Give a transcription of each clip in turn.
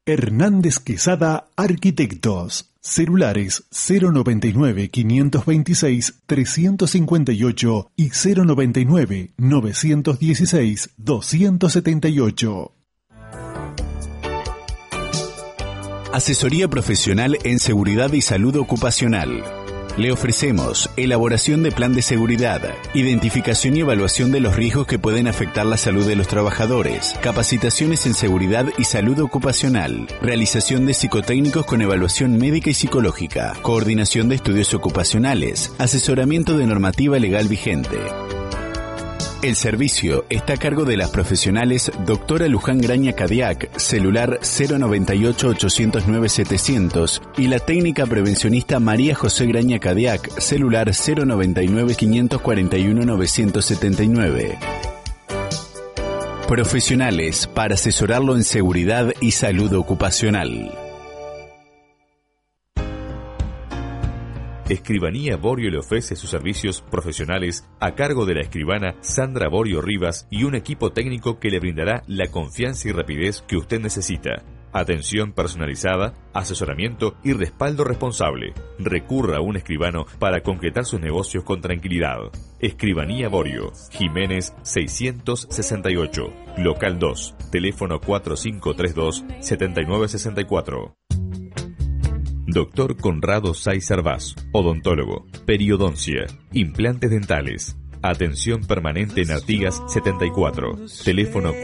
Hernández Quesada Arquitectos. Celulares 099-526-358 y 099-916-278. Asesoría profesional en seguridad y salud ocupacional. Le ofrecemos elaboración de plan de seguridad, identificación y evaluación de los riesgos que pueden afectar la salud de los trabajadores, capacitaciones en seguridad y salud ocupacional, realización de psicotécnicos con evaluación médica y psicológica, coordinación de estudios ocupacionales, asesoramiento de normativa legal vigente. El servicio está a cargo de las profesionales Doctora Luján Graña Cadiac, celular 098-809-700 y la técnica prevencionista María José Graña Cadiac, celular 099-541-979. Profesionales para asesorarlo en seguridad y salud ocupacional. Escribanía Borio le ofrece sus servicios profesionales a cargo de la escribana Sandra Borio Rivas y un equipo técnico que le brindará la confianza y rapidez que usted necesita. Atención personalizada, asesoramiento y respaldo responsable. Recurra a un escribano para concretar sus negocios con tranquilidad. Escribanía Borio, Jiménez 668, Local 2, teléfono 4532-7964. Doctor Conrado Saiz Arvaz, odontólogo, periodoncia, implantes dentales, atención permanente en Artigas 74, teléfono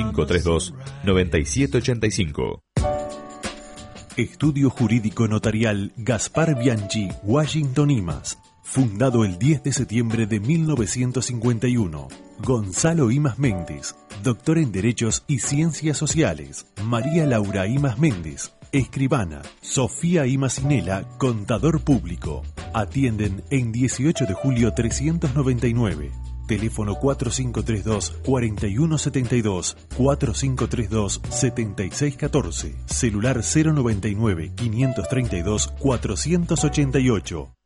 4532-9785. Estudio Jurídico Notarial Gaspar Bianchi, Washington Imas. Fundado el 10 de septiembre de 1951. Gonzalo Imas Méndez, doctor en Derechos y Ciencias Sociales. María Laura Imas Méndez, escribana. Sofía Imas Inela, contador público. Atienden en 18 de julio 399. Teléfono 4532-4172, 4532-7614. Celular 099-532-488.